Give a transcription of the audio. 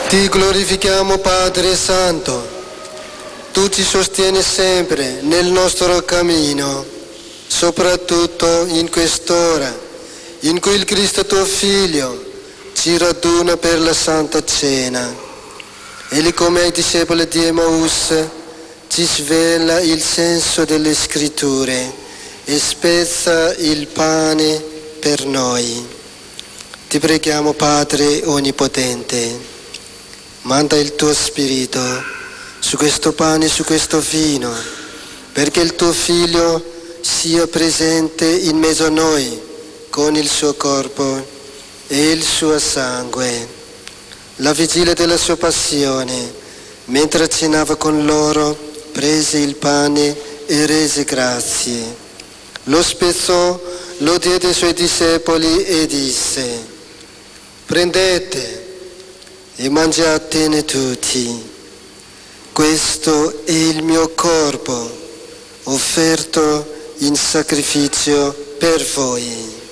Ti glorifichiamo Padre Santo, tu ci sostieni sempre nel nostro cammino, soprattutto in quest'ora in cui il Cristo tuo Figlio ci raduna per la Santa Cena. Egli come ai discepoli di Emaus ci svela il senso delle Scritture e spezza il pane per noi. Ti preghiamo Padre Onnipotente, manda il tuo Spirito su questo pane e su questo vino, perché il tuo Figlio sia presente in mezzo a noi con il suo corpo e il suo sangue. La vigilia della sua passione, mentre cenava con loro, prese il pane e rese grazie. Lo spezzò, lo diede ai suoi discepoli e disse: prendete e mangiatene tutti. Questo è il mio corpo, offerto in sacrificio per voi.